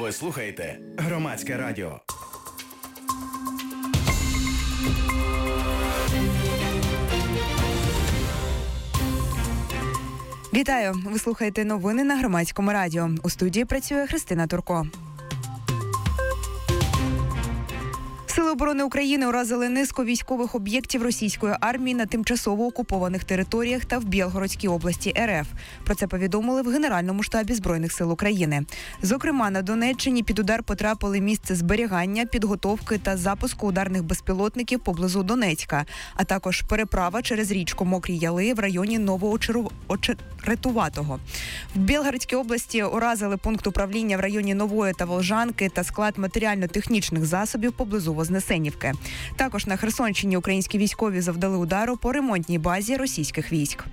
Ви слухаєте Громадське радіо. Вітаю! Ви слухаєте новини на Громадському радіо. У студії працює Христина Турко. Сили оборони України уразили низку військових об'єктів російської армії на тимчасово окупованих територіях та в Білгородській області РФ. Про це повідомили в Генеральному штабі Збройних сил України. Зокрема, на Донеччині під удар потрапили місце зберігання, підготовки та запуску ударних безпілотників поблизу Донецька, а також переправа через річку Мокрі Яли в районі Новоочеретуватого. В Білгородській області уразили пункт управління в районі Нової та Волжанки та склад матеріально-технічних засобів поблизу Вознесенівки. Також на Херсонщині українські військові завдали удару по ремонтній базі російських військ.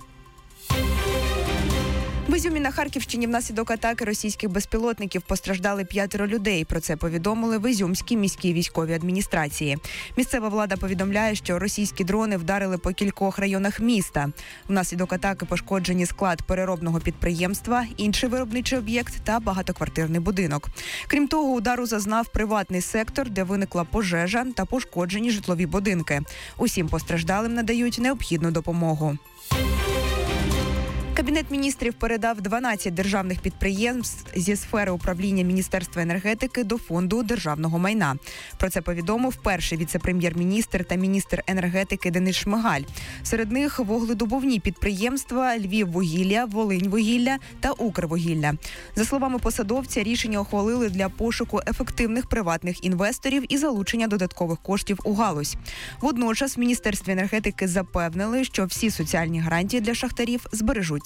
В Ізюмі на Харківщині внаслідок атаки російських безпілотників постраждали 5 людей. Про це повідомили в Ізюмській міській військовій адміністрації. Місцева влада повідомляє, що російські дрони вдарили по кількох районах міста. Внаслідок атаки пошкоджені склад переробного підприємства, інший виробничий об'єкт та багатоквартирний будинок. Крім того, удару зазнав приватний сектор, де виникла пожежа та пошкоджені житлові будинки. Усім постраждалим надають необхідну допомогу. Кабінет міністрів передав 12 державних підприємств зі сфери управління Міністерства енергетики до Фонду державного майна. Про це повідомив перший віце-прем'єр-міністр та міністр енергетики Денис Шмигаль. Серед них вугледобувні підприємства «Львіввугілля», «Волиньвугілля» та «Укрвугілля». За словами посадовця, рішення ухвалили для пошуку ефективних приватних інвесторів і залучення додаткових коштів у галузь. Водночас в Міністерстві енергетики запевнили, що всі соціальні гарантії для шахтарів збережуться.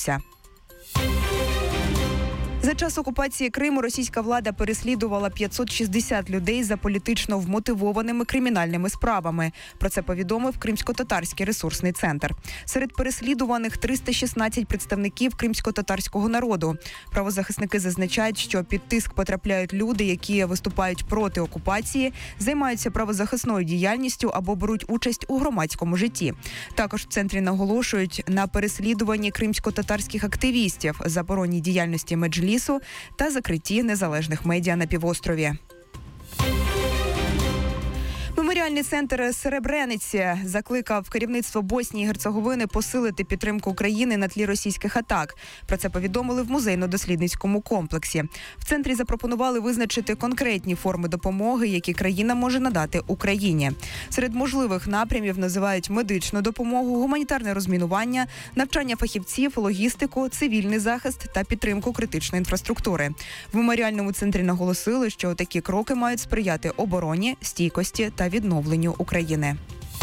За час окупації Криму російська влада переслідувала 560 людей за політично вмотивованими кримінальними справами. Про це повідомив Кримсько-татарський ресурсний центр. Серед переслідуваних 316 представників кримсько-татарського народу. Правозахисники зазначають, що під тиск потрапляють люди, які виступають проти окупації, займаються правозахисною діяльністю або беруть участь у громадському житті. Також в центрі наголошують на переслідуванні кримсько-татарських активістів, забороні діяльності Меджлісу та закритті незалежних медіа на півострові. Меморіальний центр Серебрениці закликав керівництво Боснії і Герцеговини посилити підтримку України на тлі російських атак. Про це повідомили в музейно-дослідницькому комплексі. В центрі запропонували визначити конкретні форми допомоги, які країна може надати Україні. Серед можливих напрямів називають медичну допомогу, гуманітарне розмінування, навчання фахівців, логістику, цивільний захист та підтримку критичної інфраструктури. В меморіальному центрі наголосили, що такі кроки мають сприяти обороні, стійкості та відновленню України.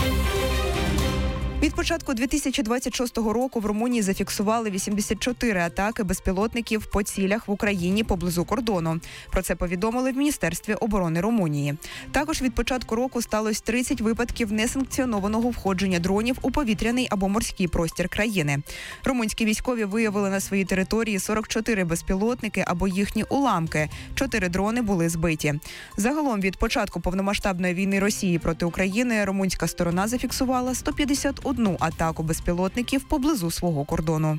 Від початку 2026 року в Румунії зафіксували 84 атаки безпілотників по цілях в Україні поблизу кордону. Про це повідомили в Міністерстві оборони Румунії. Також від початку року сталося 30 випадків несанкціонованого входження дронів у повітряний або морський простір країни. Румунські військові виявили на своїй території 44 безпілотники або їхні уламки. 4 дрони були збиті. Загалом від початку повномасштабної війни Росії проти України румунська сторона зафіксувала 151 атаку безпілотників поблизу свого кордону.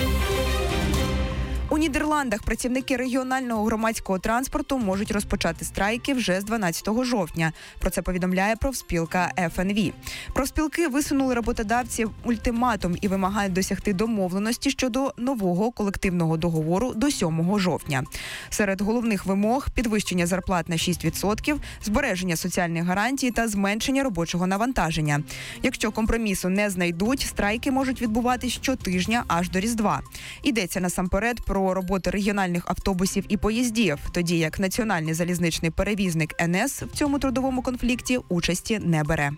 У Нідерландах працівники регіонального громадського транспорту можуть розпочати страйки вже з 12 жовтня. Про це повідомляє профспілка ФНВ. Профспілки висунули роботодавців ультиматум і вимагають досягти домовленості щодо нового колективного договору до 7 жовтня. Серед головних вимог – підвищення зарплат на 6%, збереження соціальних гарантій та зменшення робочого навантаження. Якщо компромісу не знайдуть, страйки можуть відбуватись щотижня аж до Різдва. Йдеться насамперед про роботи регіональних автобусів і поїздів, тоді як національний залізничний перевізник НС в цьому трудовому конфлікті участі не бере.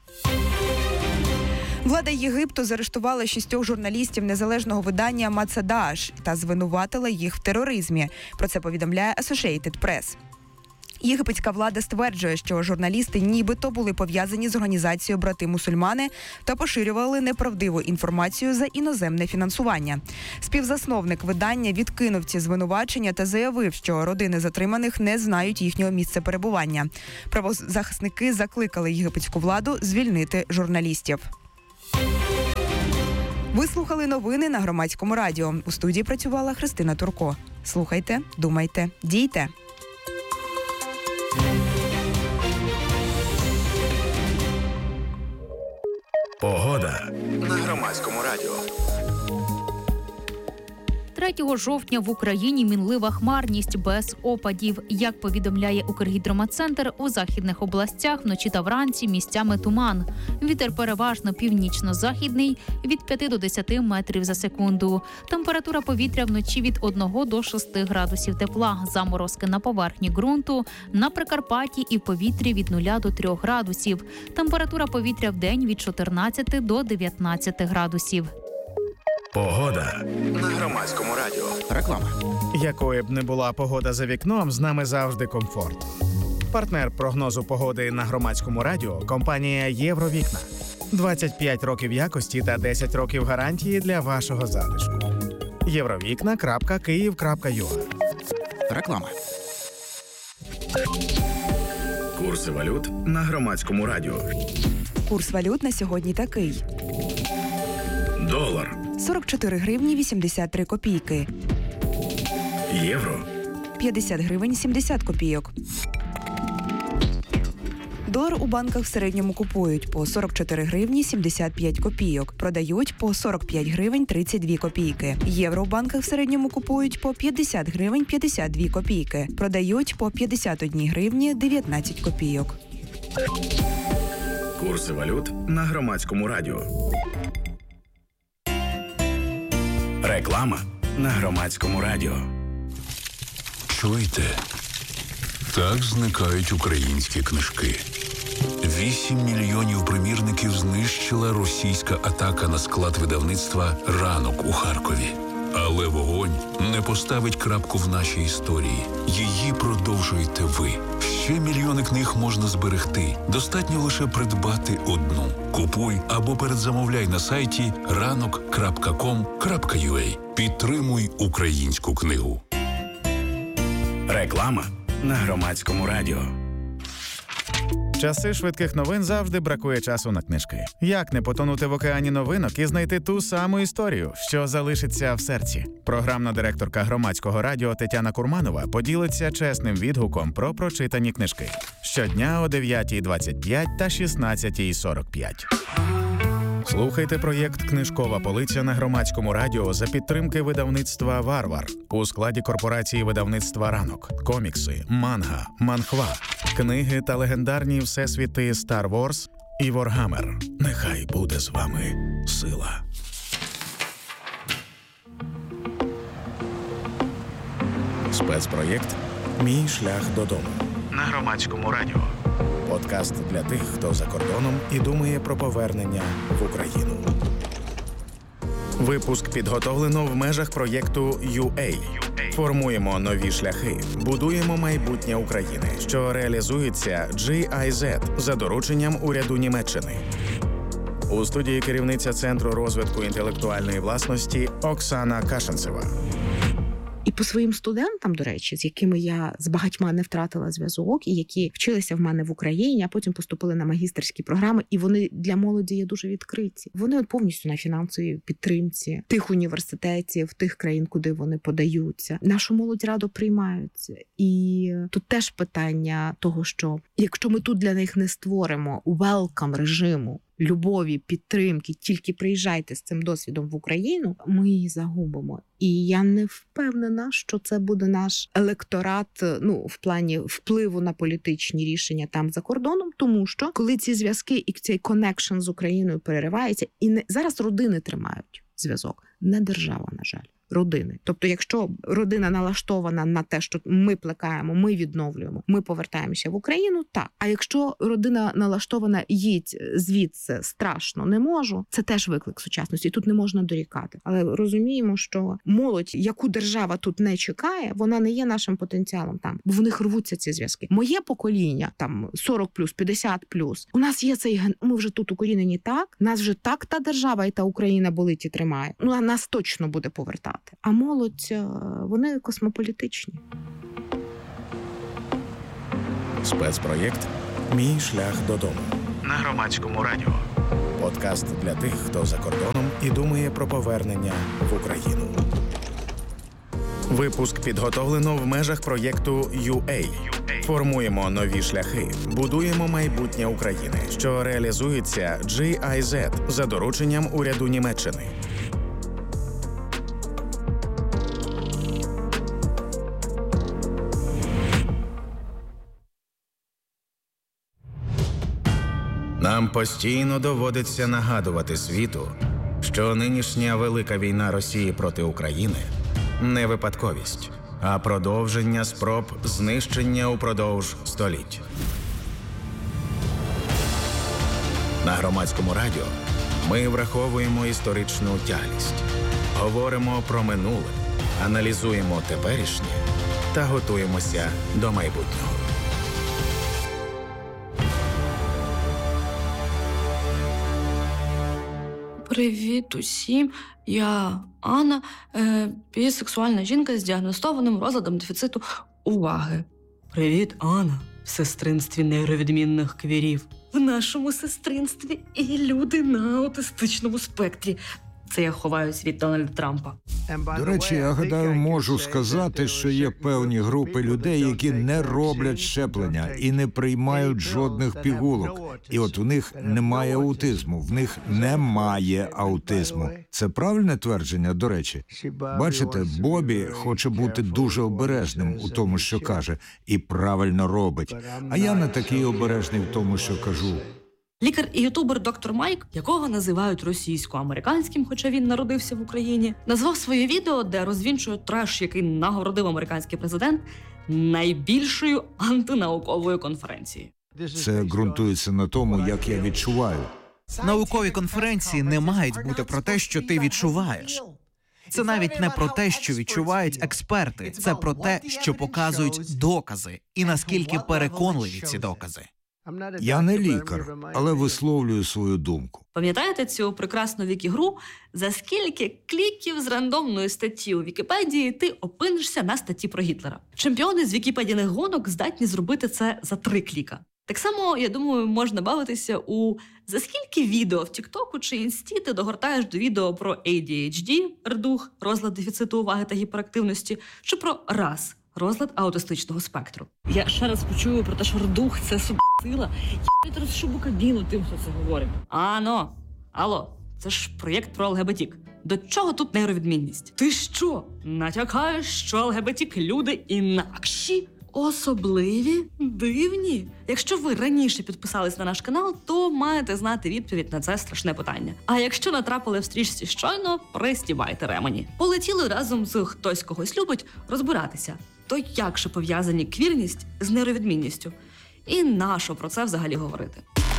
Влада Єгипту заарештувала 6 журналістів незалежного видання «Мацадааш» та звинуватила їх в тероризмі. Про це повідомляє Associated Press. Єгипетська влада стверджує, що журналісти нібито були пов'язані з організацією «Брати-мусульмани» та поширювали неправдиву інформацію за іноземне фінансування. Співзасновник видання відкинув ці звинувачення та заявив, що родини затриманих не знають їхнього місця перебування. Правозахисники закликали єгипетську владу звільнити журналістів. Ви слухали новини на Громадському радіо. У студії працювала Христина Турко. Слухайте, думайте, дійте. радіо. 3 жовтня в Україні мінлива хмарність без опадів. Як повідомляє Укргідрометцентр, у західних областях вночі та вранці місцями туман. Вітер переважно північно-західний від 5 до 10 метрів за секунду. Температура повітря вночі від 1 до 6 градусів тепла. Заморозки на поверхні ґрунту, на Прикарпатті і в повітрі від 0 до 3 градусів. Температура повітря вдень від 14 до 19 градусів. Погода на Громадському радіо. Реклама. Якою б не була погода за вікном, з нами завжди комфорт. Партнер прогнозу погоди на Громадському радіо – компанія «Євровікна». 25 років якості та 10 років гарантії для вашого затишку. Євровікна.Київ.ua. Реклама. Курси валют на Громадському радіо. Курс валют на сьогодні такий. Долар. 44 гривні 83 копійки. Євро. 50 гривень 70 копійок. Долар у банках в середньому купують по 44 гривні 75 копійок, продають по 45 гривень 32 копійки. Євро у банках в середньому купують по 50 гривень 52 копійки, продають по 51 гривні 19 копійок. Курси валют на Громадському радіо. Реклама на Громадському радіо. Чуєте? Так зникають українські книжки. 8 мільйонів примірників знищила російська атака на склад видавництва «Ранок» у Харкові. Але вогонь не поставить крапку в нашій історії. Її продовжуєте ви. Ще мільйони книг можна зберегти. Достатньо лише придбати одну. Купуй або передзамовляй на сайті ranok.com.ua. Підтримуй українську книгу. Реклама на Громадському радіо. В часи швидких новин завжди бракує часу на книжки. Як не потонути в океані новинок і знайти ту саму історію, що залишиться в серці? Програмна директорка Громадського радіо Тетяна Курманова поділиться чесним відгуком про прочитані книжки. Щодня о 9:25 та 16:45. Слухайте проєкт «Книжкова полиця» на Громадському радіо за підтримки видавництва «Варвар» у складі корпорації видавництва «Ранок». Комікси, манга, манхва, книги та легендарні всесвіти Star Wars і Warhammer. Нехай буде з вами сила. Спецпроєкт «Мій шлях додому» на Громадському радіо. Подкаст для тих, хто за кордоном і думає про повернення в Україну. Випуск підготовлено в межах проєкту UA. Формуємо нові шляхи, будуємо майбутнє України, що реалізується GIZ за дорученням уряду Німеччини. У студії керівниця Центру розвитку інтелектуальної власності Оксана Кашинцева. І по своїм студентам, до речі, з якими я з багатьма не втратила зв'язок, і які вчилися в мене в Україні, а потім поступили на магістерські програми, і вони для молоді є дуже відкриті. Вони повністю на фінансовій підтримці тих університетів, тих країн, куди вони подаються. Нашу молодь радо приймаються. І тут теж питання того, що якщо ми тут для них не створимо welcome режиму, любові, підтримки, тільки приїжджайте з цим досвідом в Україну, ми її загубимо. І я не впевнена, що це буде наш електорат, в плані впливу на політичні рішення там за кордоном, тому що коли ці зв'язки і цей коннекшн з Україною переривається, зараз родини тримають зв'язок, не держава, на жаль. Родини. Тобто, якщо родина налаштована на те, що ми плекаємо, ми відновлюємо, ми повертаємося в Україну, так. А якщо родина налаштована їдь звідси, страшно, не можу, це теж виклик сучасності. Тут не можна дорікати. Але розуміємо, що молодь, яку держава тут не чекає, вона не є нашим потенціалом там. Бо в них рвуться ці зв'язки. Моє покоління, там 40+, 50+, у нас є цей ген, ми вже тут укорінені так, нас вже так та держава і та Україна болить і тримає. А нас точно буде повертати. А молодь, вони космополітичні. Спецпроєкт «Мій шлях додому» на Громадському радіо. Подкаст для тих, хто за кордоном і думає про повернення в Україну. Випуск підготовлено в межах проєкту UA. Формуємо нові шляхи, будуємо майбутнє України, що реалізується GIZ за дорученням уряду Німеччини. Нам постійно доводиться нагадувати світу, що нинішня велика війна Росії проти України – не випадковість, а продовження спроб знищення упродовж століть. На Громадському радіо ми враховуємо історичну тяглість, говоримо про минуле, аналізуємо теперішнє та готуємося до майбутнього. Привіт усім, я Анна, бісексуальна жінка з діагностованим розладом дефіциту уваги. Привіт, Анна, в сестринстві нейровідмінних квірів. В нашому сестринстві і люди на аутистичному спектрі. Це я ховаюсь від Дональда Трампа. До речі, я гадаю, можу сказати, що є певні групи людей, які не роблять щеплення і не приймають жодних пігулок. І от у них немає аутизму, в них немає аутизму. Це правильне твердження, до речі? Бачите, Бобі хоче бути дуже обережним у тому, що каже, і правильно робить. А я не такий обережний в тому, що кажу. Лікар і ютубер доктор Майк, якого називають російсько-американським, хоча він народився в Україні, назвав своє відео, де розвінчує треш, який нагородив американський президент, найбільшою антинауковою конференцією. Це ґрунтується на тому, як я відчуваю. Наукові конференції не мають бути про те, що ти відчуваєш. Це навіть не про те, що відчувають експерти. Це про те, що показують докази і наскільки переконливі ці докази. Я не лікар, але висловлюю свою думку. Пам'ятаєте цю прекрасну вікігру? За скільки кліків з рандомної статті у Вікіпедії ти опинишся на статті про Гітлера? Чемпіони з вікіпедійних гонок здатні зробити це за 3 кліка. Так само, я думаю, можна бавитися у за скільки відео в Тіктоку чи Інсті ти догортаєш до відео про ADHD, РДУХ, розлад дефіциту уваги та гіперактивності, чи про РАС, розлад аутистичного спектру. Я ще раз почую про те, що РДУХ – це сила. Я розшибу кабіну тим, хто це говорить. Алло, це ж проєкт про ЛГБТік. До чого тут нейровідмінність? Ти що, натякаєш, що ЛГБТік люди інакші? Особливі? Дивні? Якщо ви раніше підписались на наш канал, то маєте знати відповідь на це страшне питання. А якщо натрапили в стрічці щойно, пристібайте ремені. Полетіли разом з «Хтось когось любить» розбиратися. То як же пов'язані квірність з нейровідмінністю? І нащо про це взагалі говорити?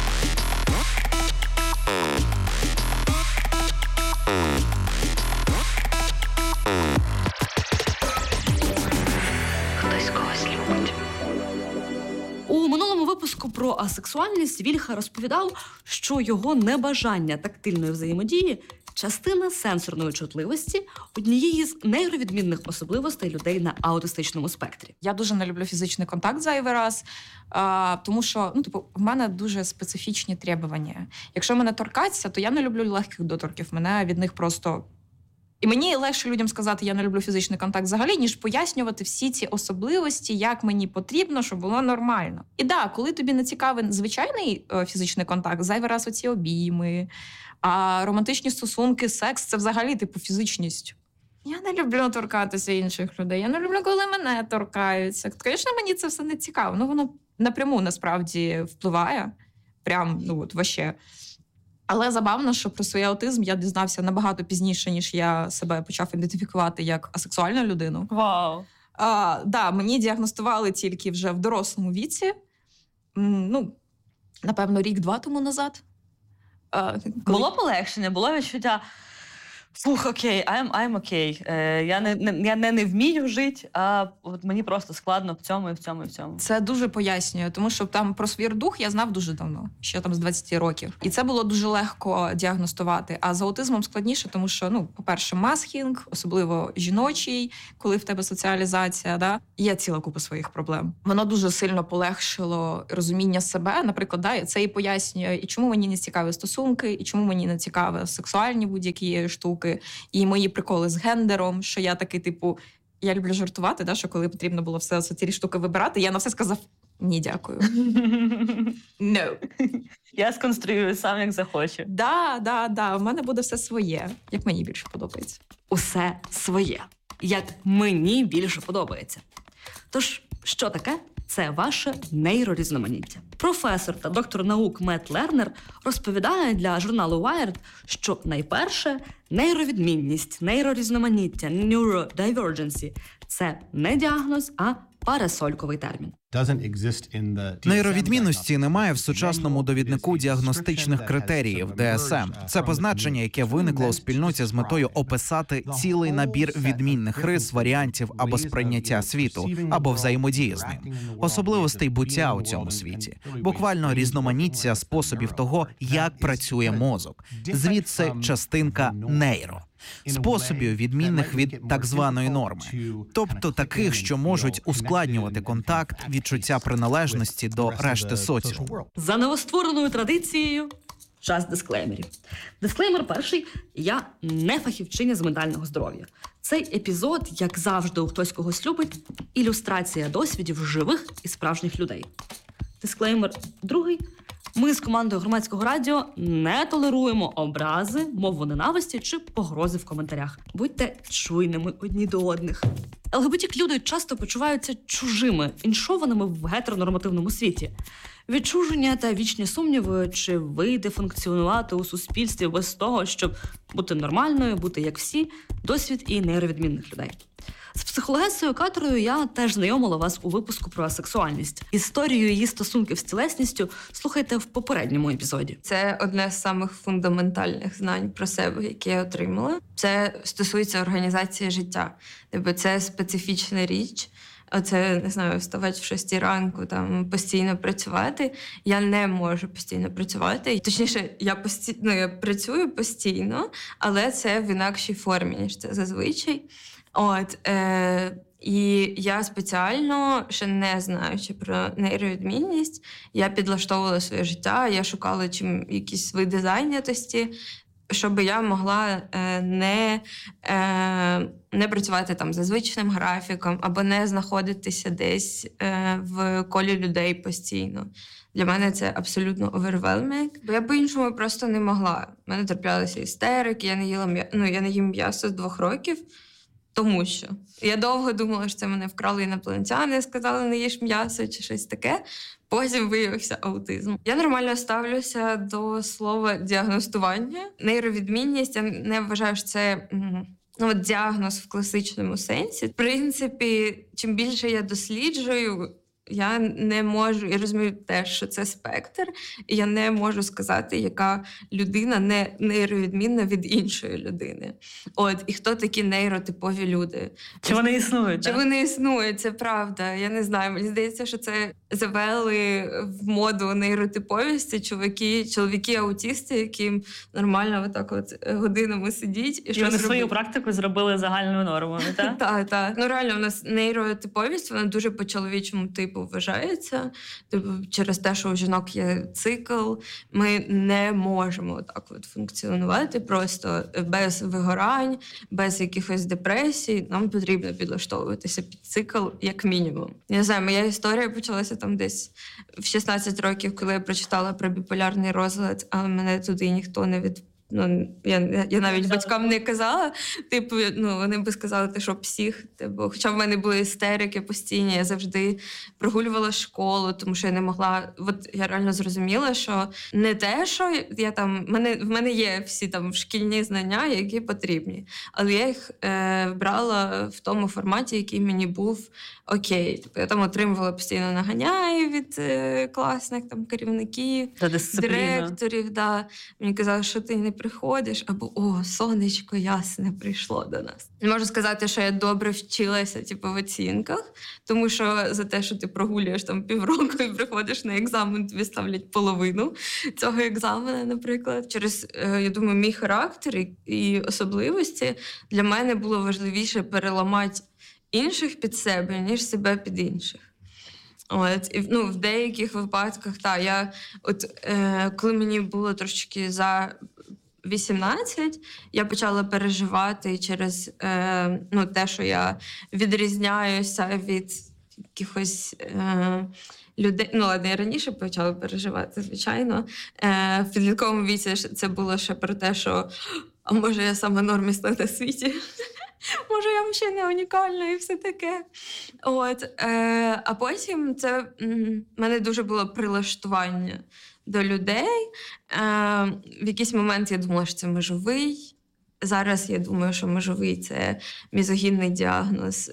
У минулому випуску про асексуальність Вільха розповідав, що його небажання тактильної взаємодії – частина сенсорної чутливості однієї з нейровідмінних особливостей людей на аутистичному спектрі. Я дуже не люблю фізичний контакт зайвий раз, тому що, в мене дуже специфічні требування. Якщо мене торкаться, то я не люблю легких доторків, мене від них просто... І мені легше людям сказати, я не люблю фізичний контакт взагалі, ніж пояснювати всі ці особливості, як мені потрібно, щоб було нормально. І да, коли тобі не цікавий звичайний фізичний контакт, зайвий раз оці обійми, а романтичні стосунки, секс – це взагалі фізичність. Я не люблю торкатися інших людей, я не люблю, коли мене торкаються. Звісно, мені це все не цікаво, воно напряму насправді впливає, прям, вообще. Але забавно, що про свій аутизм я дізнався набагато пізніше, ніж я себе почав ідентифікувати як асексуальну людину. Вау! Мені діагностували тільки вже в дорослому віці. Напевно, рік-два тому назад. Було полегшення, було відчуття фух, окей, I'm окей. Я не вмію жити, а от мені просто складно в цьому, і в цьому, і в цьому. Це дуже пояснює, тому що там про свій РДУХ я знав дуже давно, ще з 20 років. І це було дуже легко діагностувати. А з аутизмом складніше, тому що, по-перше, масхінг, особливо жіночий, коли в тебе соціалізація, да? Є ціла купа своїх проблем. Воно дуже сильно полегшило розуміння себе, наприклад, це і пояснює, і чому мені не цікаві стосунки, і чому мені не цікаві сексуальні будь-які штуки, і мої приколи з гендером, що я такий, Я люблю жартувати, да, що коли потрібно було все ці штуки вибирати, я на все сказав ні, дякую. No. Я сконструюю сам, як захочу. Да. В мене буде все своє, як мені більше подобається. Усе своє, як мені більше подобається. Тож, що таке? Це ваше нейрорізноманіття. Професор та доктор наук Мет Лернер розповідає для журналу Wired, що найперше нейровідмінність, нейрорізноманіття, neurodivergency – це не діагноз, а парасольковий термін. Нейровідмінності немає в сучасному довіднику діагностичних критеріїв ДСМ. Це позначення, яке виникло у спільноті з метою описати цілий набір відмінних рис, варіантів або сприйняття світу, або взаємодії з ним, особливостей буття у цьому світі, буквально різноманіття способів того, як працює мозок. Звідси частинка нейро. Способів, відмінних від так званої норми. Тобто таких, що можуть ускладнювати контакт, відчуття приналежності до решти соціуму. За новоствореною традицією – час дисклеймерів. Дисклеймер перший – я не фахівчиня з ментального здоров'я. Цей епізод, як завжди у «Хтось когось любить», ілюстрація досвідів живих і справжніх людей. Дисклеймер другий – ми з командою Громадського радіо не толеруємо образи, мову ненависті чи погрози в коментарях. Будьте чуйними одні до одних. ЛГБТ-люди часто почуваються чужими, іншованими в гетеронормативному світі. Відчуження та вічні сумніви, чи вийде функціонувати у суспільстві без того, щоб бути нормальною, бути як всі, досвід і нейровідмінних людей. З психологесою Катерою я теж знайомила вас у випуску про асексуальність. Історію її стосунків з тілесністю слухайте в попередньому епізоді. Це одне з самих фундаментальних знань про себе, які я отримала. Це стосується організації життя. Тобто це специфічна річ. Оце, не знаю, вставати в 6 ранку, там, постійно працювати. Я не можу постійно працювати. Точніше, я працюю постійно, але це в інакшій формі, ніж це зазвичай. І я спеціально, ще не знаючи про нейровідмінність, я підлаштовувала своє життя, я шукала якісь види зайнятості, щоб я могла не працювати там за звичним графіком або не знаходитися десь в колі людей постійно. Для мене це абсолютно overwhelming, бо я по-іншому просто не могла. У мене траплялися істерики, я не їм м'ясо з 2 років. Тому що я довго думала, що це мене вкрали інопланетяни, сказали, не їж м'ясо чи щось таке. Потім виявився аутизм. Я нормально ставлюся до слова діагностування. Нейровідмінність, я не вважаю, що це діагноз в класичному сенсі. В принципі, чим більше я досліджую, я не можу, я розумію теж, що це спектр, і я не можу сказати, яка людина не нейровідмінна від іншої людини. І хто такі нейротипові люди? Чи вони існують? Чи вони існують, це правда. Я не знаю, мені здається, що це завели в моду нейротиповісті чоловіки-аутісти, яким нормально отак годинами сидіть. І вони свою практику зробили загальною нормою, так? Так. Реально, у нас нейротиповість, вона дуже по чоловічому типу вважається. Через те, що у жінок є цикл, ми не можемо так функціонувати просто без вигорань, без якихось депресій. Нам потрібно підлаштовуватися під цикл як мінімум. Я не знаю, моя історія почалася там десь в 16 років, коли я прочитала про біполярний розлад, а мене туди ніхто не я навіть батькам не казала. Вони би сказали, ти що, псих. Хоча в мене були істерики постійні, я завжди прогулювала школу, тому що я не могла. Я реально зрозуміла, що не те, що я там. В мене є всі там шкільні знання, які потрібні. Але я їх брала в тому форматі, який мені був окей. Я там отримувала постійно наганяї від класних там керівників, директорів. Да. Мені казали, що ти не приходиш, або сонечко ясне прийшло до нас. Не можу сказати, що я добре вчилася в оцінках, тому що за те, що ти прогулюєш там півроку і приходиш на екзамен, тобі ставлять половину цього екзамена, наприклад. Через, я думаю, мій характер і особливості для мене було важливіше переламати інших під себе, ніж себе під інших. В деяких випадках, я коли мені було трошечки 18 я почала переживати через те, що я відрізняюся від якихось людей. Ну, ладно, я раніше почала переживати, звичайно. В підлітковому віці це було ще про те, що а може я сама нормісна на світі? Може, я взагалі не унікальна і все таке. А потім це в мене дуже було прилаштування до людей. В якийсь момент я думала, що це межовий. Зараз я думаю, що межовий – це мізогінний діагноз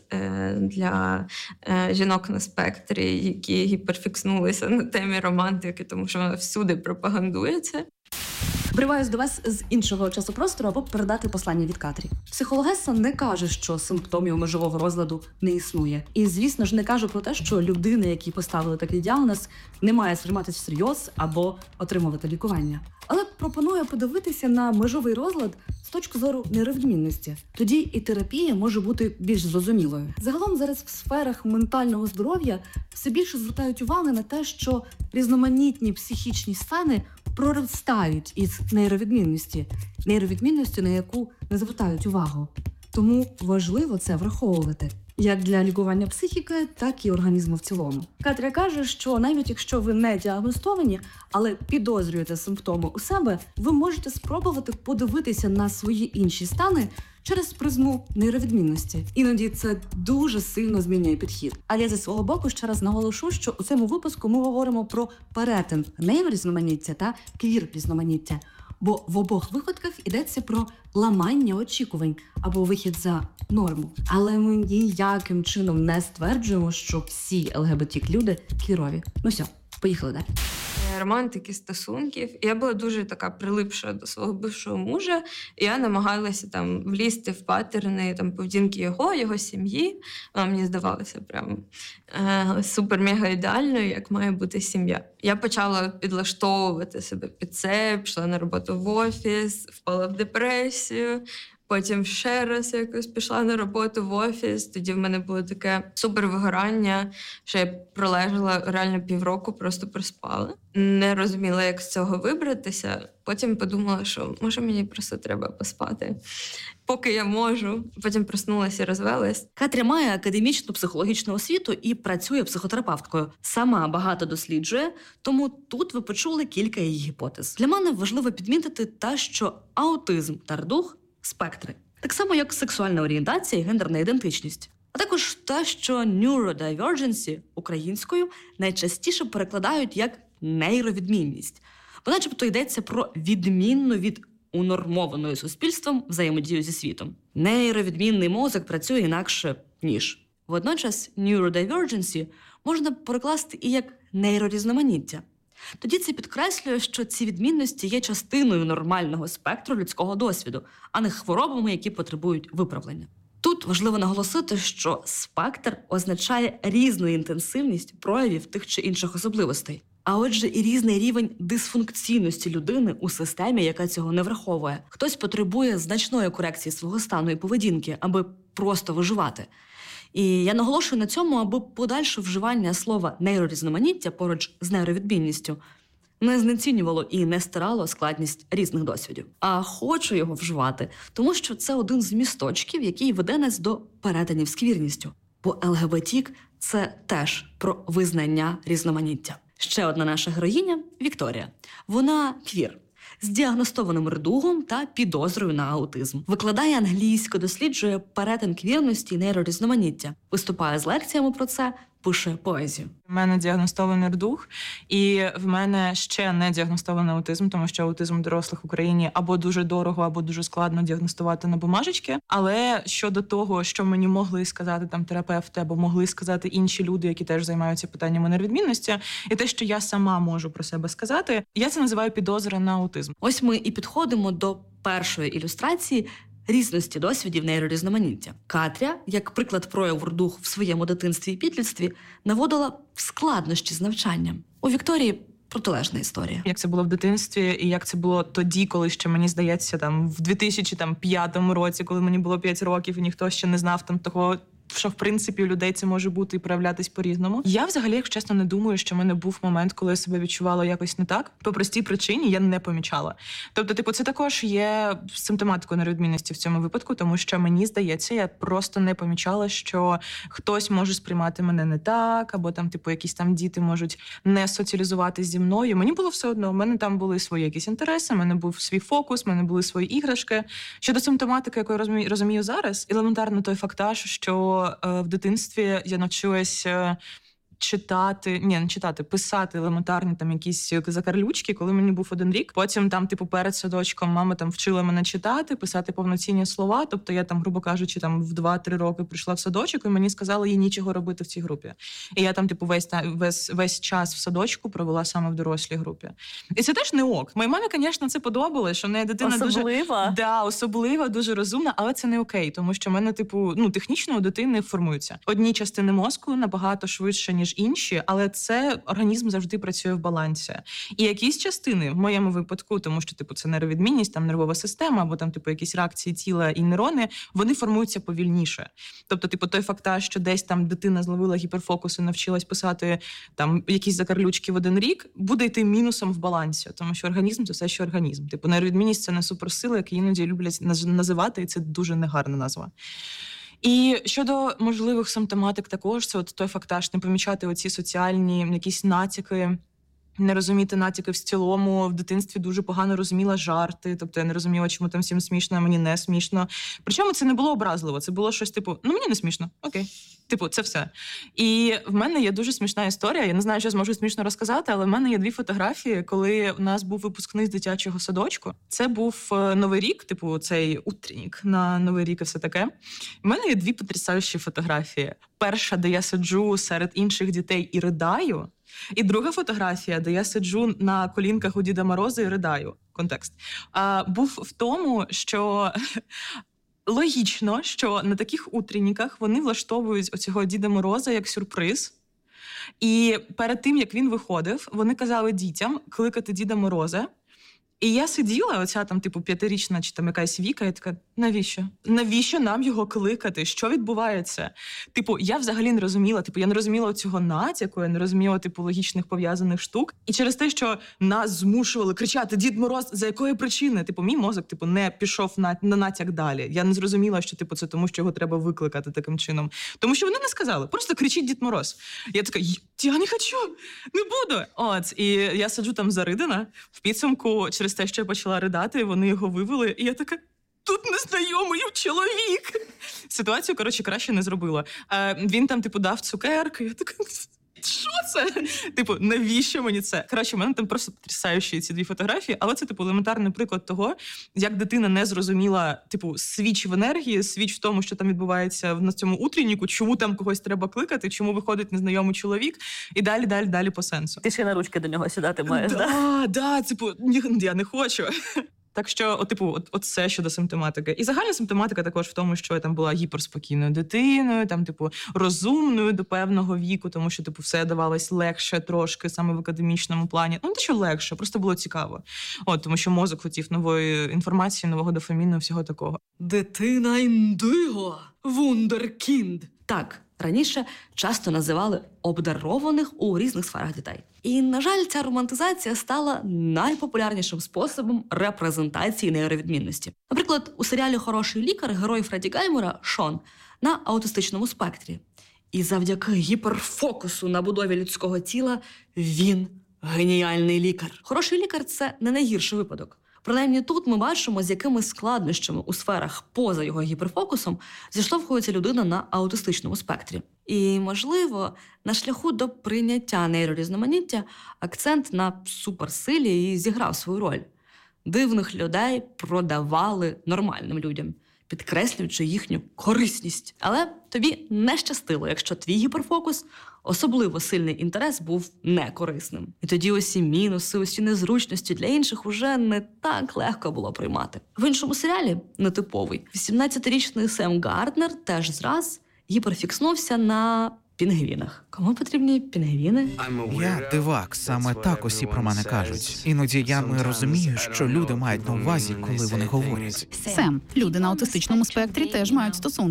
для жінок на спектрі, які гіперфікснулися на темі романтики, тому що вона всюди пропагандується. Вриваюсь до вас з іншого часопростору, аби передати послання від Катрі. Психологеса не каже, що симптомів межового розладу не існує. І, звісно ж, не каже про те, що людина, якій поставили такий діагноз, не має сприйматися всерйоз або отримувати лікування. Але пропоную подивитися на межовий розлад з точки зору нейровідмінності. Тоді і терапія може бути більш зрозумілою. Загалом зараз в сферах ментального здоров'я все більше звертають увагу на те, що різноманітні психічні стани проростають із нейровідмінності, на яку не звертають увагу. Тому важливо це враховувати. Як для лікування психіки, так і організму в цілому. Катря каже, що навіть якщо ви не діагностовані, але підозрюєте симптоми у себе, ви можете спробувати подивитися на свої інші стани через призму нейровідмінності. Іноді це дуже сильно змінює підхід. Але я зі свого боку ще раз наголошу, що у цьому випуску ми говоримо про перетин нейрорізноманіття та квір-різноманіття. Бо в обох випадках йдеться про ламання очікувань або вихід за норму. Але ми ніяким чином не стверджуємо, що всі ЛГБТ-люди квірові. Ну все, поїхали далі. Романтики, стосунків. Я була дуже така прилипша до свого бившого мужа, і я намагалася там влізти в паттерни поведінки його сім'ї. Вона мені здавалася прям супер-мега ідеальною, як має бути сім'я. Я почала підлаштовувати себе під це, пішла на роботу в офіс, впала в депресію. Потім ще раз якось пішла на роботу в офіс. Тоді в мене було таке супервигорання, що я пролежала реально півроку, просто проспала. Не розуміла, як з цього вибратися. Потім подумала, що може мені просто треба поспати, поки я можу. Потім проснулася і розвелась. Катря має академічну психологічну освіту і працює психотерапевткою. Сама багато досліджує, тому тут ви почули кілька її гіпотез. Для мене важливо підмітити те, що аутизм та РДУХ – спектри. Так само, як сексуальна орієнтація і гендерна ідентичність. А також те, що neurodivergency українською найчастіше перекладають як нейровідмінність. Бо начебто йдеться про відмінну від унормованої суспільством взаємодію зі світом. Нейровідмінний мозок працює інакше, ніж. Водночас neurodivergency можна перекласти і як нейрорізноманіття. Тоді це підкреслює, що ці відмінності є частиною нормального спектру людського досвіду, а не хворобами, які потребують виправлення. Тут важливо наголосити, що спектр означає різну інтенсивність проявів тих чи інших особливостей, а отже і різний рівень дисфункційності людини у системі, яка цього не враховує. Хтось потребує значної корекції свого стану і поведінки, аби просто виживати. І я наголошую на цьому, аби подальше вживання слова нейрорізноманіття поруч з нейровідмінністю не знецінювало і не стирало складність різних досвідів. А хочу його вживати, тому що це один з місточків, який веде нас до перетинів з квірністю. Бо ЛГБТік – це теж про визнання різноманіття. Ще одна наша героїня – Вікторія. Вона квір. З діагностованим РДУГом та підозрою на аутизм. Викладає англійську, досліджує перетин квірності і нейрорізноманіття. Виступає з лекціями про це, пише поезію. У мене діагностований РДУГ, і в мене ще не діагностований аутизм, тому що аутизм у дорослих в Україні або дуже дорого, або дуже складно діагностувати на бумажечки. Але щодо того, що мені могли сказати там терапевти, або могли сказати інші люди, які теж займаються питаннями нейровідмінності, і те, що я сама можу про себе сказати, я це називаю підозра на аутизм. Ось ми і підходимо до першої ілюстрації різності досвідів нейрорізноманіття. Катря, як приклад прояву РДУГ в своєму дитинстві і підлітстві, наводила складнощі з навчанням. У Вікторії протилежна історія. Як це було в дитинстві, і як це було тоді, коли ще, мені здається, там в 2005 році, коли мені було 5 років, і ніхто ще не знав там того, що в принципі у людей це може бути і проявлятись по-різному. Я взагалі, якщо чесно, не думаю, що в мене був момент, коли я себе відчувала якось не так. По простій причині я не помічала. Тобто, типу, це також є симптоматикою невідмінності в цьому випадку, тому що мені здається, я просто не помічала, що хтось може сприймати мене не так, або там, типу, якісь там діти можуть не соціалізуватись зі мною. Мені було все одно. У мене там були свої якісь інтереси, у мене був свій фокус, у мене були свої іграшки. Щодо симптоматики, яку я розумію зараз, елементарно той фактаж, що в дитинстві я навчилась писати елементарні там якісь закарлючки, коли мені був 1 рік. Потім там, типу, перед садочком мама там вчила мене читати, писати повноцінні слова. Тобто я там, грубо кажучи, там в 2-3 роки прийшла в садочок, і мені сказали, їй нічого робити в цій групі. І я там, типу, весь час в садочку провела саме в дорослій групі. І це теж не ок. Моїй мамі, звісно, це подобалось, що в неї дитина особлива, дуже розумна, але це не окей, тому що в мене, типу, технічно у дитини формуються одні частини мозку набагато швидше, ніж інші, але це організм завжди працює в балансі. І якісь частини, в моєму випадку, тому що, типу, це нейровідмінність, там нервова система, або там, типу, якісь реакції тіла і нейрони, вони формуються повільніше. Тобто, типу, той фактаж, що десь там дитина зловила гіперфокус і навчилась писати там якісь закарлючки в 1 рік, буде йти мінусом в балансі, тому що організм – це все, що організм. Типу, нейровідмінність – це не суперсила, які іноді люблять називати, і це дуже негарна назва. І щодо можливих симптоматик також, це от той фактаж, не помічати оці соціальні якісь натяки, не розуміти натяки в цілому. В дитинстві дуже погано розуміла жарти, тобто я не розуміла, чому там всім смішно, а мені не смішно. Причому це не було образливо, це було щось типу, мені не смішно, окей. Типу, це все. І в мене є дуже смішна історія, я не знаю, що зможу смішно розказати, але в мене є 2 фотографії, коли у нас був випускний з дитячого садочку. Це був Новий рік, типу цей утренник на Новий рік і все таке. У мене є 2 потрясаючі фотографії. Перша, де я сиджу серед інших дітей і ридаю, і друга фотографія, де я сиджу на колінках у Діда Мороза і ридаю. Контекст. Був в тому, що логічно, що на таких утренніках вони влаштовують оцього Діда Мороза як сюрприз. І перед тим, як він виходив, вони казали дітям кликати Діда Мороза. І я сиділа, оця там, типу, 5-річна чи там якась Віка, і така, навіщо? Навіщо нам його кликати? Що відбувається? Типу, я взагалі не розуміла, я не розуміла цього натяку, я не розуміла, типу, логічних пов'язаних штук. І через те, що нас змушували кричати «Дід Мороз», за якої причини? Типу, мій мозок, типу, не пішов на натяк далі. Я не зрозуміла, що, типу, це тому, що його треба викликати таким чином. Тому що вони не сказали, просто кричіть «Дід Мороз». Я така, я не хочу, не буду. От, і я сиджу там заридана, в підсумку, через те, що я почала ридати, вони його вивели, і я така, тут незнайомий чоловік. Ситуацію, коротше, краще не зробила. Він там, типу, дав цукерки, я така, що це? Типу, навіщо мені це? Коротше, в мене там просто потрясаючі ці 2 фотографії, але це, типу, елементарний приклад того, як дитина не зрозуміла, типу, свіч в енергії, свіч в тому, що там відбувається на цьому утренніку, чому там когось треба кликати, чому виходить незнайомий чоловік, і далі по сенсу. Ти ще на ручки до нього сідати маєш, да, типу, я не хочу. Так що, це щодо симптоматики. І загальна симптоматика також в тому, що я там була гіперспокійною дитиною, там, типу, розумною до певного віку, тому що, типу, все давалось легше трошки, саме в академічному плані. Ну, не те, що легше, просто було цікаво. Тому що мозок хотів нової інформації, нового дофаміну, всього такого. Дитина індиго, вундеркінд. Так, раніше часто називали обдарованих у різних сферах дітей. І, на жаль, ця романтизація стала найпопулярнішим способом репрезентації нейровідмінності. Наприклад, у серіалі «Хороший лікар» герой Фредді Гаймора Шон на аутистичному спектрі. І завдяки гіперфокусу на будові людського тіла він геніальний лікар. Хороший лікар – це не найгірший випадок. Принаймні тут ми бачимо, з якими складнощами у сферах поза його гіперфокусом зіштовхується людина на аутистичному спектрі. І, можливо, на шляху до прийняття нейрорізноманіття акцент на суперсилі і зіграв свою роль. Дивних людей продавали нормальним людям, підкреслюючи їхню корисність. Але тобі не щастило, якщо твій гіперфокус, особливо сильний інтерес, був некорисним. І тоді усі мінуси, усі незручності для інших уже не так легко було приймати. В іншому серіалі, нетиповий, 18-річний Сем Гарднер теж зраз гіперфікснувся на пінгвінах. Кому потрібні пінгвіни? Я дивак, саме так усі про мене кажуть. Іноді я не розумію, що люди мають на увазі, коли вони говорять. Сем, люди на аутистичному спектрі теж мають стосунки.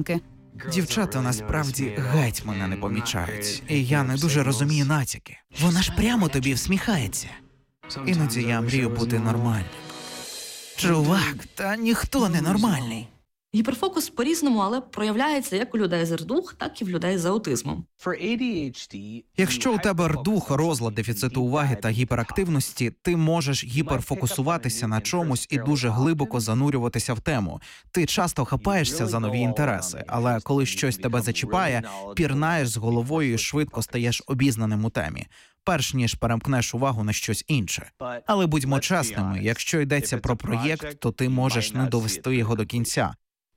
Дівчата насправді геть мене не помічають, і я не дуже розумію натяки. Вона ж прямо тобі всміхається. Іноді я мрію бути нормальним. Чувак, та ніхто не нормальний. Гіперфокус по-різному, але проявляється як у людей з РДУХ, так і в людей з аутизмом. Якщо у тебе РДУХ, розлад дефіциту уваги та гіперактивності, ти можеш гіперфокусуватися на чомусь і дуже глибоко занурюватися в тему. Ти часто хапаєшся за нові інтереси, але коли щось тебе зачіпає, пірнаєш з головою і швидко стаєш обізнаним у темі, перш ніж перемкнеш увагу на щось інше. Але будьмо чесними, якщо йдеться про проєкт, то ти можеш не довести його до кінця.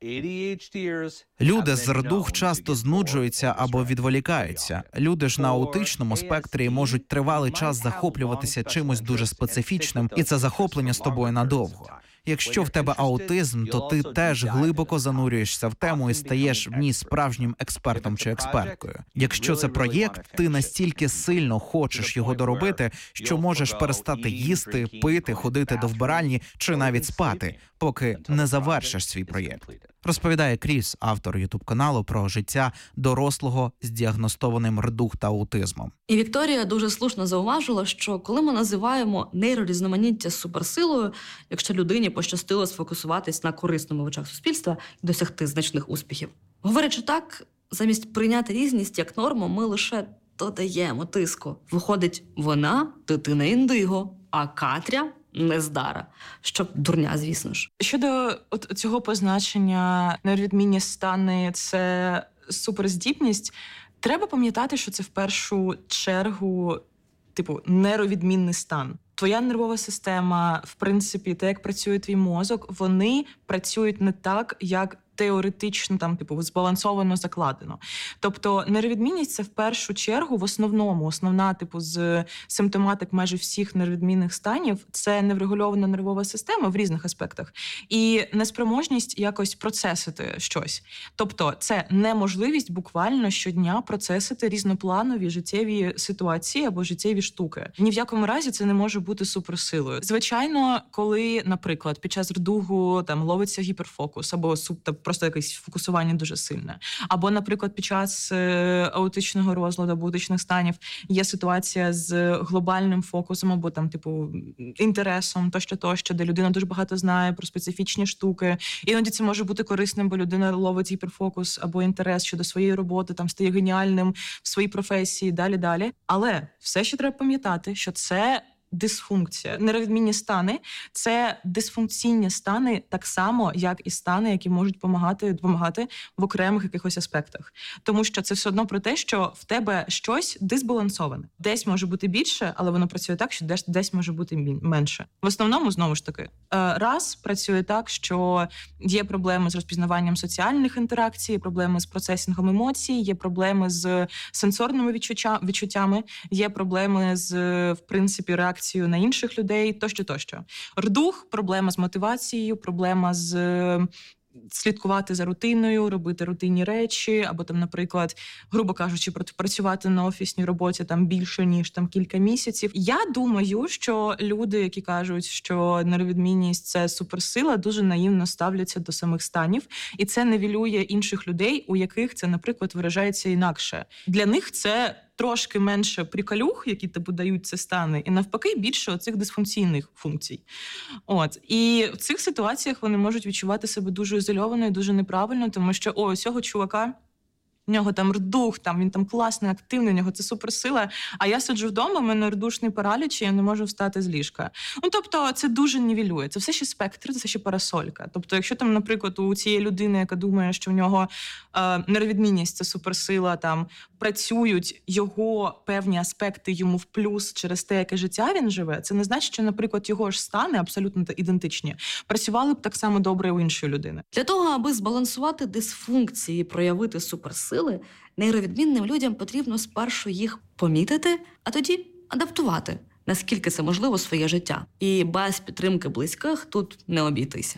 Люди з РДУХ часто знуджуються або відволікаються. Люди ж на аутичному спектрі можуть тривалий час захоплюватися чимось дуже специфічним, і це захоплення з тобою надовго. Якщо в тебе аутизм, то ти теж глибоко занурюєшся в тему і стаєш в ній справжнім експертом чи експерткою. Якщо це проєкт, ти настільки сильно хочеш його доробити, що можеш перестати їсти, пити, ходити до вбиральні чи навіть спати, поки не завершиш свій проєкт. Розповідає Кріс, автор ютуб-каналу про життя дорослого з діагностованим РДУХ та аутизмом. І Вікторія дуже слушно зауважила, що коли ми називаємо нейрорізноманіття суперсилою, якщо людині пощастило сфокусуватись на корисному в очах суспільства і досягти значних успіхів. Говорячи так, замість прийняти різність як норму, ми лише додаємо тиску. Виходить, вона – дитина індиго, а Катря – нездара. Щоб дурня, звісно ж. Щодо цього позначення нейровідмінні стани – це суперздібність, треба пам'ятати, що це в першу чергу нейровідмінний стан. Твоя нервова система, в принципі, те, як працює твій мозок, вони працюють не так, як теоретично, збалансовано закладено. Тобто нейровідмінність – це в першу чергу, в основному, основна, з симптоматик майже всіх нейровідмінних станів – це неврегульована нервова система в різних аспектах і неспроможність якось процесити щось. Тобто це неможливість буквально щодня процесити різнопланові життєві ситуації або життєві штуки. Ні в якому разі це не може бути суперсилою. Звичайно, коли, наприклад, під час РДУХу ловиться гіперфокус або просто якесь фокусування дуже сильне. Або, наприклад, під час аутичного розладу або аутичних станів є ситуація з глобальним фокусом або інтересом, тощо, де людина дуже багато знає про специфічні штуки. Іноді це може бути корисним, бо людина ловить гіперфокус або інтерес щодо своєї роботи, стає геніальним в своїй професії, далі. Але все ще треба пам'ятати, що це дисфункція. Нейровідмінні стани – це дисфункційні стани так само, як і стани, які можуть допомагати в окремих якихось аспектах. Тому що це все одно про те, що в тебе щось дисбалансоване. Десь може бути більше, але воно працює так, що десь може бути менше. В основному, знову ж таки, раз працює так, що є проблеми з розпізнаванням соціальних інтеракцій, є проблеми з процесінгом емоцій, є проблеми з сенсорними відчуттями, є проблеми з, в принципі, реакцією на інших людей, тощо. РДУХ – проблема з мотивацією, проблема з слідкувати за рутиною, робити рутинні речі, або наприклад, грубо кажучи, працювати на офісній роботі більше, ніж кілька місяців. Я думаю, що люди, які кажуть, що нейровідмінність – це суперсила, дуже наївно ставляться до самих станів, і це нівелює інших людей, у яких це, наприклад, виражається інакше. Для них це трошки менше приколюх, які дають ці стани, і навпаки більше оцих дисфункційних функцій. І в цих ситуаціях вони можуть відчувати себе дуже ізольовано і дуже неправильно, тому що цього чувака, в нього РДУХ, він класний, активний, в нього це суперсила, а я сиджу вдома, в мене РДУшний параліч, і я не можу встати з ліжка. Тобто це дуже нівелює. Це все ще спектр, це все ще парасолька. Тобто якщо наприклад, у цієї людини, яка думає, що в нього нейровідмінність – це суперсила, працюють його певні аспекти йому в плюс через те, яке життя він живе, це не значить, що, наприклад, його ж стани абсолютно ідентичні. Працювали б так само добре у іншої людини. Для того, аби збалансувати дисфункції і проявити суперсили, нейровідмінним людям потрібно спершу їх помітити, а тоді адаптувати, наскільки це можливо, своє життя. І без підтримки близьких тут не обійтися.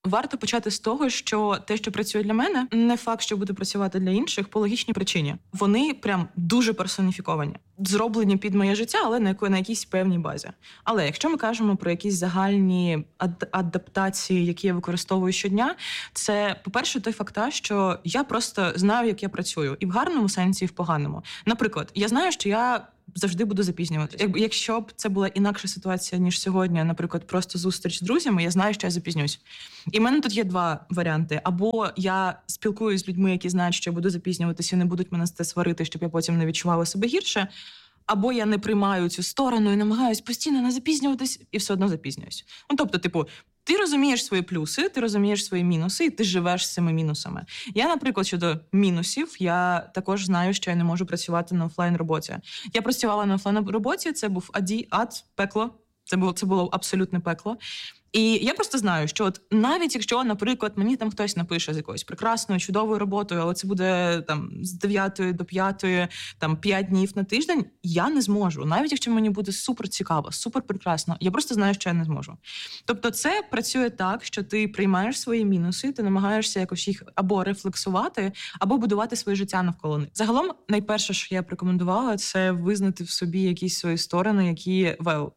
варто почати з того, що те, що працює для мене, не факт, що буде працювати для інших по логічній причині. Вони прям дуже персоніфіковані. Зроблені під моє життя, але на якійсь певній базі. Але якщо ми кажемо про якісь загальні адаптації, які я використовую щодня, це, по-перше, той факт, що я просто знаю, як я працюю. І в гарному сенсі, і в поганому. Наприклад, я знаю, що я завжди буду запізнюватися. Якщо б це була інакша ситуація, ніж сьогодні, наприклад, просто зустріч з друзями, я знаю, що я запізнюсь. І в мене тут є два варіанти. Або я спілкуюсь з людьми, які знають, що я буду запізнюватися і не будуть мене з це сварити, щоб я потім не відчувала себе гірше. Або я не приймаю цю сторону і намагаюсь постійно не запізнюватись, і все одно запізнююсь. Ну, тобто, ти розумієш свої плюси, ти розумієш свої мінуси, і ти живеш з цими мінусами. Я, наприклад, щодо мінусів, я також знаю, що я не можу працювати на офлайн-роботі. Я працювала на офлайн-роботі, це був ад, пекло. Це було абсолютне пекло. І я просто знаю, що от навіть якщо, наприклад, мені там хтось напише з якоюсь прекрасною, чудовою роботою, але це буде там з 9 до 5, там 5 днів на тиждень, я не зможу. Навіть якщо мені буде супер цікаво, супер прекрасно, я просто знаю, що я не зможу. Тобто це працює так, що ти приймаєш свої мінуси, ти намагаєшся якось їх або рефлексувати, або будувати своє життя навколо них. Загалом, найперше, що я б рекомендувала, це визнати в собі якісь свої сторони, які,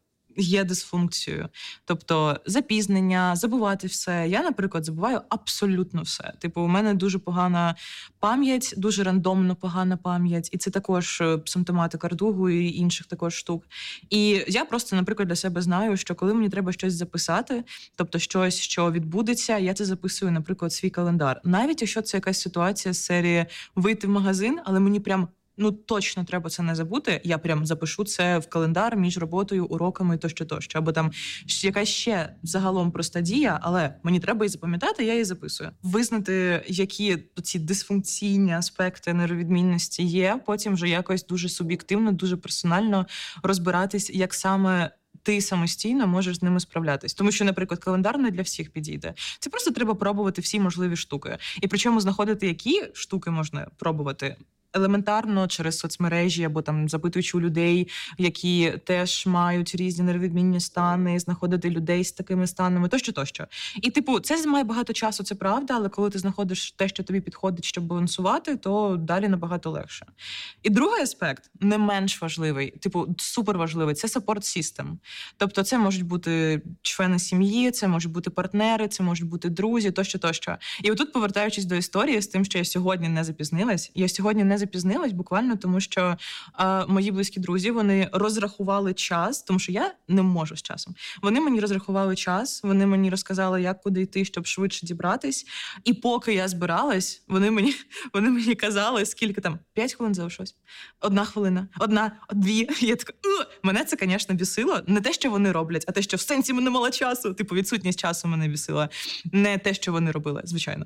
є дисфункцією. Тобто запізнення, забувати все. Я, наприклад, забуваю абсолютно все. У мене дуже погана пам'ять, дуже рандомно погана пам'ять. І це також симптоматика рдугу і інших також штук. І я просто, наприклад, для себе знаю, що коли мені треба щось записати, тобто щось, що відбудеться, я це записую, наприклад, в свій календар. Навіть якщо це якась ситуація з серії вийти в магазин, але мені прям точно треба це не забути. Я прям запишу це в календар між роботою, уроками тощо. Або там якась ще загалом проста дія, але мені треба її запам'ятати, я її записую. Визнати, які ці дисфункційні аспекти нейровідмінності є, потім вже якось дуже суб'єктивно, дуже персонально розбиратись, як саме ти самостійно можеш з ними справлятись. Тому що, наприклад, календар не для всіх підійде. Це просто треба пробувати всі можливі штуки. І причому знаходити, які штуки можна пробувати елементарно через соцмережі або там запитуючи у людей, які теж мають різні нейровідмінні стани, знаходити людей з такими станами, тощо. І це займає багато часу, це правда, але коли ти знаходиш те, що тобі підходить, щоб балансувати, то далі набагато легше. І другий аспект, не менш важливий, супер важливий, це support system. Тобто це можуть бути члени сім'ї, це можуть бути партнери, це можуть бути друзі, тощо. І отут, повертаючись до історії з тим, що я сьогодні не запізнилась, запізнилась буквально тому, що мої близькі друзі, вони розрахували час, тому що я не можу з часом. Вони мені розрахували час, вони мені розказали, як куди йти, щоб швидше дібратись. І поки я збиралась, вони мені казали, скільки там, 5 хвилин залишилось, 1 хвилина, 1, 2. Я така, мене це, звісно, бісило. Не те, що вони роблять, а те, що в сенсі мене мало часу. Відсутність часу мене бісила. Не те, що вони робили, звичайно.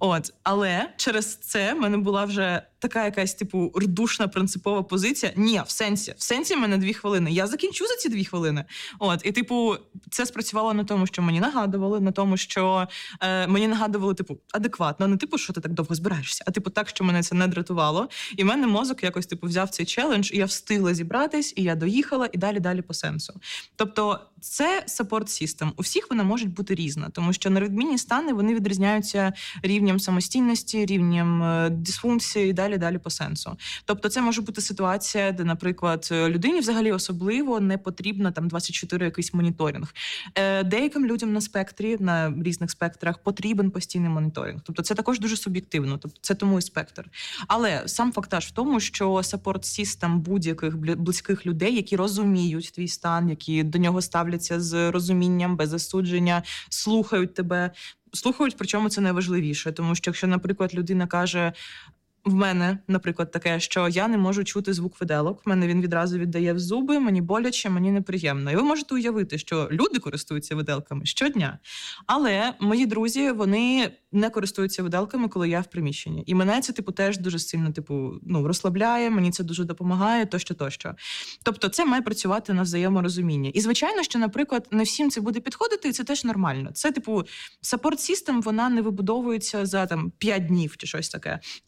Але через це в мене була вже така якась, рдушна принципова позиція. Ні, в сенсі в мене 2 хвилини. Я закінчу за ці 2 хвилини. І, це спрацювало на тому, що мені нагадували, на тому, що мені нагадували, адекватно, не що ти так довго збираєшся, а так, що мене це не дратувало. І в мене мозок якось, взяв цей челендж, і я встигла зібратись, і я доїхала, і далі по сенсу. Тобто, це support system. У всіх вона може бути різна, тому що нейровідмінні стани, вони відрізняються рівнем самостійності, рівнем дисфункції і далі по сенсу. Тобто це може бути ситуація, де, наприклад, людині взагалі особливо не потрібно 24 якийсь моніторинг. Деяким людям на спектрі, на різних спектрах потрібен постійний моніторинг. Тобто це також дуже суб'єктивно, тобто це тому і спектр. Але сам фактаж в тому, що support system будь-яких близьких людей, які розуміють твій стан, які до нього ставляться з розумінням, без засудження, слухають тебе. Слухають, причому це найважливіше. Тому що якщо, наприклад, людина каже, в мене, наприклад, таке, що я не можу чути звук виделок, в мене він відразу віддає в зуби, мені боляче, мені неприємно. І ви можете уявити, що люди користуються виделками щодня. Але мої друзі, вони не користуються виделками, коли я в приміщенні. І мене це, теж дуже сильно, розслабляє, мені це дуже допомагає, тощо. Тобто це має працювати на взаєморозумінні. І, звичайно, що, наприклад, не всім це буде підходити, і це теж нормально. Це, support system, вона не вибудовується за 5 днів чи щось таке. Це люди,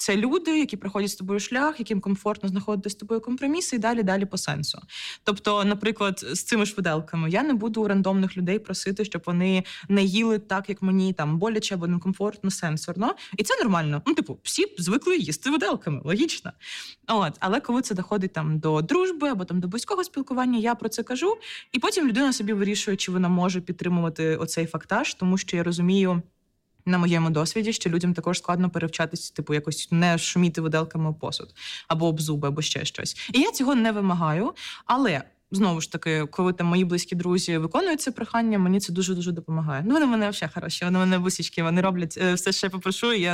люди, які проходять з тобою шлях, яким комфортно знаходити з тобою компроміси, і далі по сенсу. Тобто, наприклад, з цими ж виделками я не буду у рандомних людей просити, щоб вони не їли так, як мені там боляче або некомфортно, сенсорно. І це нормально. Всі звикли їсти виделками, логічно. Але коли це доходить там до дружби або там до близького спілкування, я про це кажу, і потім людина собі вирішує, чи вона може підтримувати оцей фактаж, тому що я розумію на моєму досвіді, що людям також складно перевчатись, якось не шуміти виделками об посуд, або об зуби, або ще щось. І я цього не вимагаю, але знову ж таки, коли там мої близькі друзі виконують це прохання, мені це дуже-дуже допомагає. Вони в мене взагалі хороші, вони в мене бусічки, вони роблять все, що я попрошу, і я